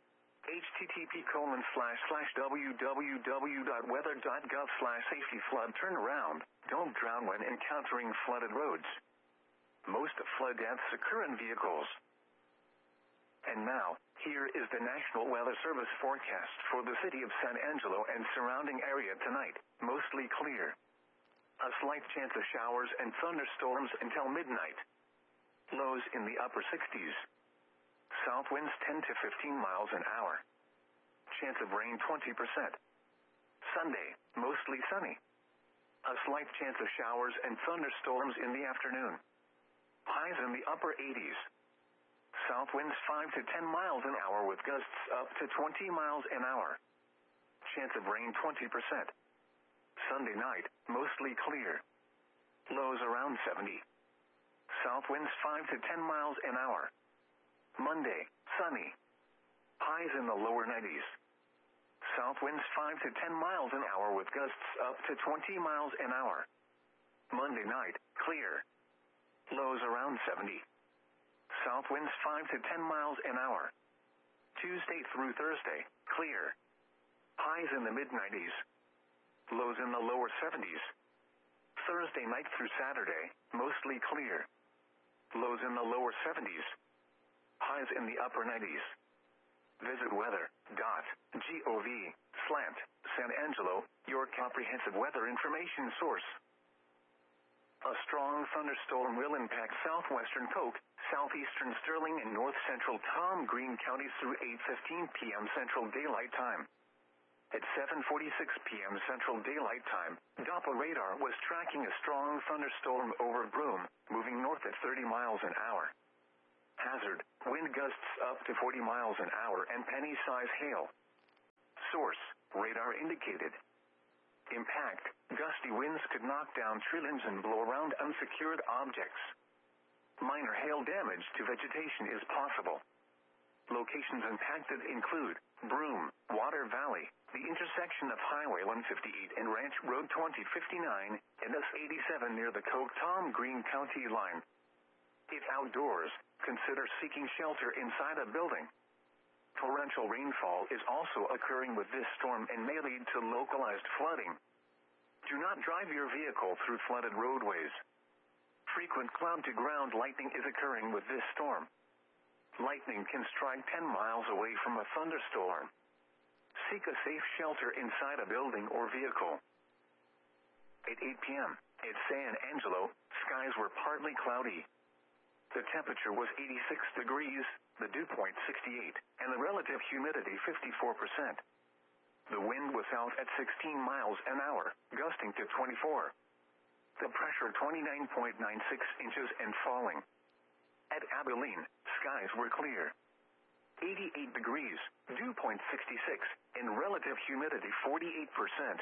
http colon slash slash www.weather.gov slash safety flood turnaround. Don't drown when encountering flooded roads. Most flood deaths occur in vehicles. And now, here is the National Weather Service forecast for the city of San Angelo and surrounding area tonight. Mostly clear. A slight chance of showers and thunderstorms until midnight. Lows in the upper sixties. South winds ten to fifteen miles an hour. Chance of rain twenty percent. Sunday, mostly sunny. A slight chance of showers and thunderstorms in the afternoon. Highs in the upper eighties. South winds five to ten miles an hour with gusts up to twenty miles an hour. Chance of rain twenty percent. Sunday night, mostly clear. Lows around seventy. South winds five to ten miles an hour. Monday, sunny. Highs in the lower nineties. South winds five to ten miles an hour with gusts up to twenty miles an hour. Monday night, clear. Lows around seventy. South winds five to ten miles an hour. Tuesday through Thursday, clear. Highs in the mid nineties. Lows in the lower seventies. Thursday night through Saturday, mostly clear. Lows in the lower seventies. Highs in the upper nineties. Visit weather.gov slant San Angelo, your comprehensive weather information source. A strong thunderstorm will impact southwestern Coke, southeastern Sterling, and north central Tom Green counties through eight fifteen p.m. Central Daylight Time. At seven forty-six p.m. Central Daylight Time, Doppler radar was tracking a strong thunderstorm over Broome, moving north at thirty miles an hour. Hazard, wind gusts up to forty miles an hour and penny-size hail. Source, radar indicated. Impact, gusty winds could knock down tree limbs and blow around unsecured objects. Minor hail damage to vegetation is possible. Locations impacted include Broome, Water Valley, the intersection of Highway one fifty-eight and Ranch Road twenty fifty-nine, and S eighty-seven near the Coke-Tom-Greene County line. If outdoors, consider seeking shelter inside a building. Torrential rainfall is also occurring with this storm and may lead to localized flooding. Do not drive your vehicle through flooded roadways. Frequent cloud-to-ground lightning is occurring with this storm. Lightning can strike ten miles away from a thunderstorm. Seek a safe shelter inside a building or vehicle. At eight p.m. at San Angelo, skies were partly cloudy. The temperature was eighty-six degrees, the dew point sixty-eight, and the relative humidity fifty-four percent. The wind was south at sixteen miles an hour, gusting to twenty-four. The pressure twenty-nine point nine six inches and falling. At Abilene, skies were clear. eighty-eight degrees, dew point sixty-six, and relative humidity forty-eight percent.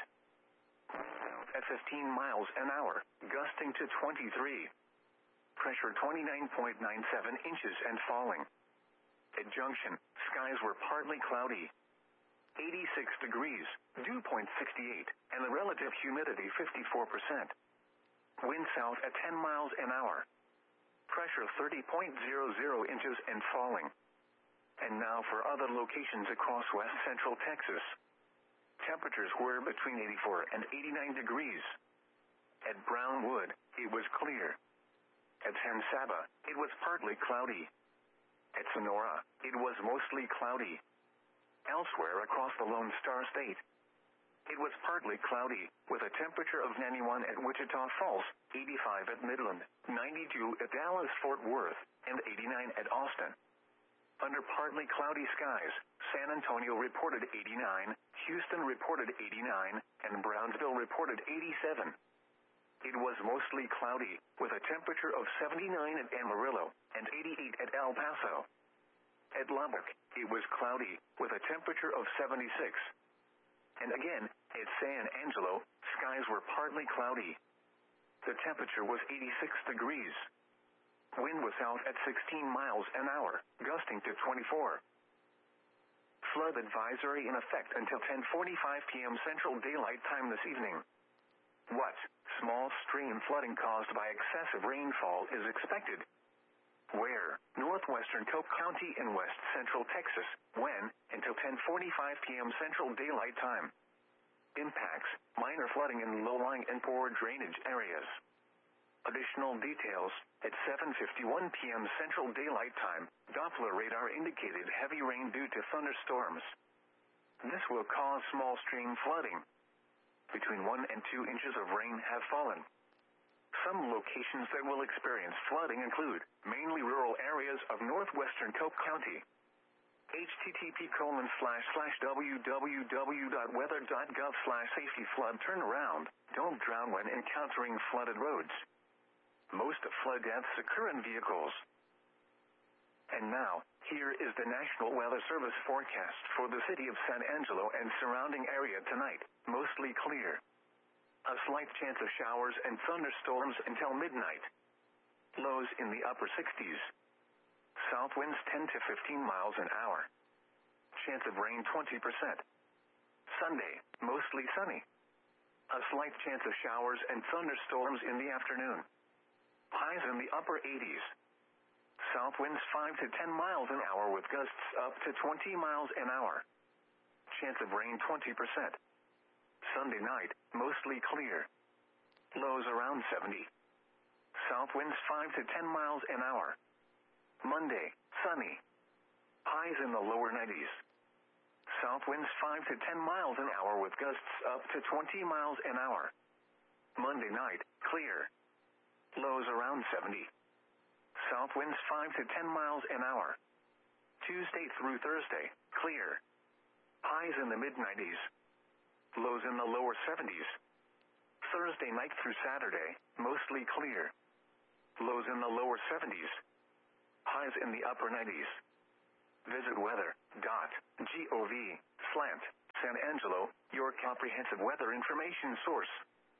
At fifteen miles an hour, gusting to twenty-three. Pressure twenty-nine point nine seven inches and falling. At Junction, skies were partly cloudy. eighty-six degrees, dew point sixty-eight, and the relative humidity fifty-four percent. Wind south at ten miles an hour. Pressure thirty point zero zero inches and falling. And now for other locations across west central Texas. Temperatures were between eighty-four and eighty-nine degrees. At Brownwood, it was clear. At San Saba, it was partly cloudy. At Sonora, it was mostly cloudy. Elsewhere across the Lone Star State, it was partly cloudy, with a temperature of ninety-one at Wichita Falls, eighty-five at Midland, ninety-two at Dallas-Fort Worth, and eighty-nine at Austin. Under partly cloudy skies, San Antonio reported eighty-nine, Houston reported eighty-nine, and Brownsville reported eighty-seven. It was mostly cloudy, with a temperature of seventy-nine at Amarillo, and eighty-eight at El Paso. At Lubbock, it was cloudy, with a temperature of seventy-six. And again, at San Angelo, skies were partly cloudy. The temperature was eighty-six degrees. Wind was south at sixteen miles an hour, gusting to twenty-four. Flood advisory in effect until ten forty-five p.m. Central Daylight Time this evening. What? Small stream flooding caused by excessive rainfall is expected. Where? Northwestern Coke County in west central Texas. When? Until ten forty-five p.m. Central Daylight Time. Impacts: minor flooding in low-lying and poor drainage areas. Additional details: at seven fifty-one p.m. Central Daylight Time, Doppler radar indicated heavy rain due to thunderstorms. This will cause small stream flooding. Between one and two inches of rain have fallen. Some locations that will experience flooding include mainly rural areas of northwestern Coke County. http colon slash slash www.weather.gov slash safety flood turnaround. Don't drown when encountering flooded roads. Most flood deaths occur in vehicles. And now, here is the National Weather Service forecast for the city of San Angelo and surrounding area tonight. Mostly clear. A slight chance of showers and thunderstorms until midnight. Lows in the upper sixties. South winds ten to fifteen miles an hour. Chance of rain twenty percent. Sunday, mostly sunny. A slight chance of showers and thunderstorms in the afternoon. Highs in the upper eighties. South winds five to ten miles an hour with gusts up to twenty miles an hour. Chance of rain twenty percent. Sunday night, mostly clear. Lows around seventy. South winds five to ten miles an hour. Monday, sunny. Highs in the lower nineties. South winds five to ten miles an hour with gusts up to twenty miles an hour. Monday night, clear. Lows around seventy. South winds five to ten miles an hour. Tuesday through Thursday, clear. Highs in the mid nineties. lows in the lower seventies. Thursday night through Saturday, mostly clear. Lows in the lower seventies. Highs in the upper nineties. Visit weather dot gov slant San Angelo, your comprehensive weather information source.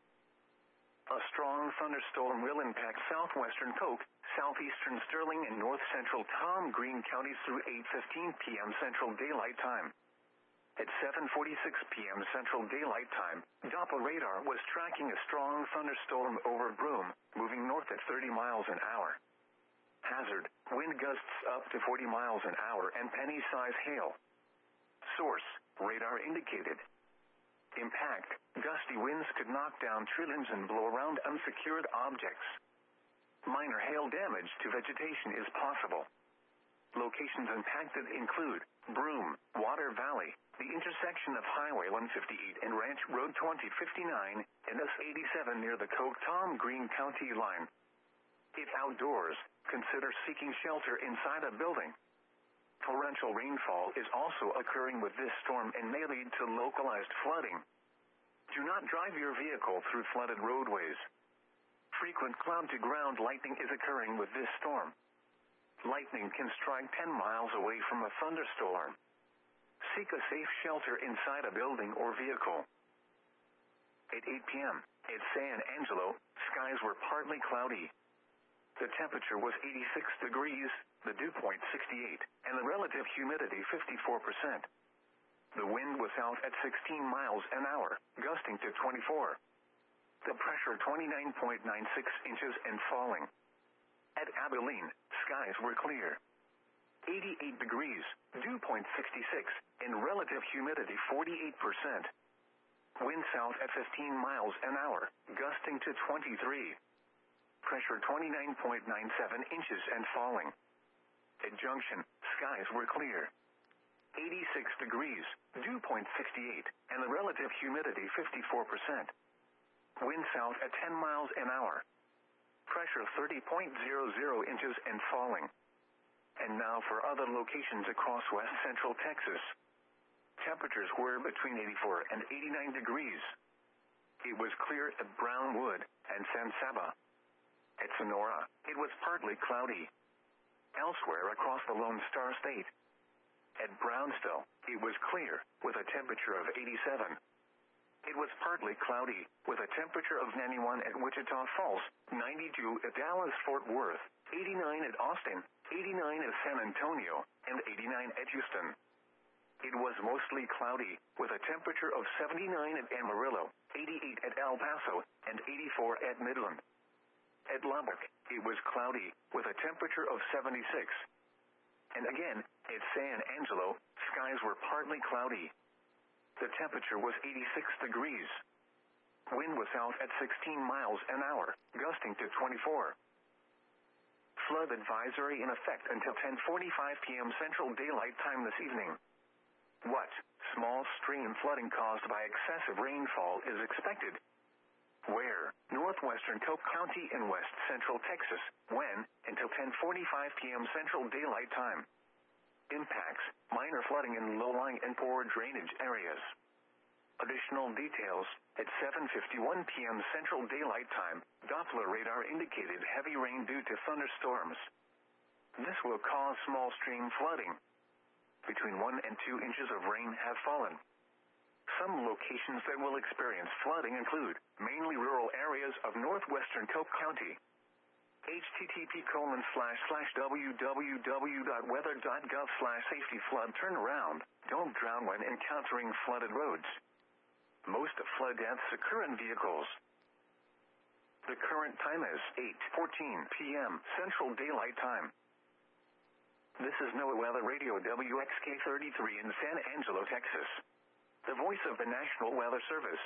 A strong thunderstorm will impact southwestern Coke, southeastern Sterling, and north-central Tom Green counties through eight fifteen p.m. Central Daylight Time. At seven forty-six p.m. Central Daylight Time, Doppler radar was tracking a strong thunderstorm over Broome, moving north at thirty miles an hour. Hazard, wind gusts up to forty miles an hour and penny-size hail. Source, radar indicated. Impact, gusty winds could knock down tree limbs and blow around unsecured objects. Minor hail damage to vegetation is possible. Locations impacted include Broome, Water Valley, the intersection of Highway one fifty-eight and Ranch Road twenty fifty-nine, and S eighty-seven near the Coke-Tom Green County line. If outdoors, consider seeking shelter inside a building. Torrential rainfall is also occurring with this storm and may lead to localized flooding. Do not drive your vehicle through flooded roadways. Frequent cloud-to-ground lightning is occurring with this storm. Lightning can strike ten miles away from a thunderstorm. Seek a safe shelter inside a building or vehicle. At eight p.m. at San Angelo, skies were partly cloudy. The temperature was eighty-six degrees, the dew point sixty-eight, and the relative humidity fifty-four percent. The wind was out at sixteen miles an hour, gusting to twenty-four. The pressure twenty-nine point nine six inches and falling. At Abilene, skies were clear. eighty-eight degrees, dew point sixty-six, and relative humidity forty-eight percent. Wind south at fifteen miles an hour, gusting to twenty-three. Pressure twenty-nine point nine seven inches and falling. At Junction, skies were clear. eighty-six degrees, dew point sixty-eight, and the relative humidity fifty-four percent. Wind south at ten miles an hour. Pressure thirty point zero zero inches and falling. And now for other locations across west central Texas. Temperatures were between eighty-four and eighty-nine degrees. It was clear at Brownwood and San Saba. At Sonora, it was partly cloudy. Elsewhere across the Lone Star State. At Brownsville, it was clear, with a temperature of eighty-seven. It was partly cloudy, with a temperature of ninety-one at Wichita Falls, ninety-two at Dallas-Fort Worth, eighty-nine at Austin, eighty-nine at San Antonio, and eighty-nine at Houston. It was mostly cloudy, with a temperature of seventy-nine at Amarillo, eighty-eight at El Paso, and eighty-four at Midland. At Lubbock, it was cloudy, with a temperature of seventy-six. And again, at San Angelo, skies were partly cloudy. The temperature was eighty-six degrees. Wind was out at sixteen miles an hour, gusting to twenty-four. Flood advisory in effect until ten forty-five p.m. Central Daylight Time this evening. What? Small stream flooding caused by excessive rainfall is expected. Where? Northwestern Coke County in west central Texas. When? Until ten forty-five p.m. Central Daylight Time. Impacts: minor flooding in low-lying and poor drainage areas. Additional details: at seven fifty-one p.m. Central Daylight Time, Doppler radar indicated heavy rain due to thunderstorms. This will cause small stream flooding. Between one and two inches of rain have fallen. Some locations that will experience flooding include mainly rural areas of northwestern Coke County. http colon slash slash www.weather.gov slash safety flood turnaround. Don't drown when encountering flooded roads. Most flood deaths occur in vehicles. The current time is eight fourteen p.m. Central Daylight Time. This is NOAA Weather Radio W X K thirty-three in San Angelo, Texas. The voice of the National Weather Service.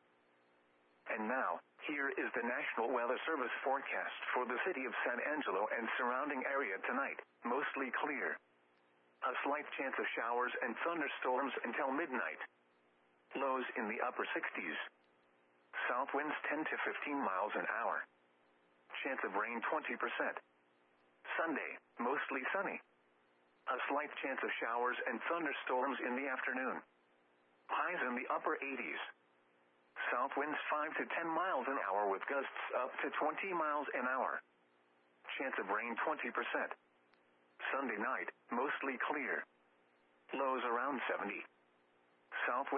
And now, here is the National Weather Service forecast for the city of San Angelo and surrounding area tonight. Mostly clear. A slight chance of showers and thunderstorms until midnight. Lows in the upper sixties. South winds ten to fifteen miles an hour. Chance of rain twenty percent. Sunday, mostly sunny. A slight chance of showers and thunderstorms in the afternoon. High highs in the upper eighties. South winds five to ten miles an hour with gusts up to twenty miles an hour. Chance of rain twenty percent. Sunday night, mostly clear. Lows around seventy. South wind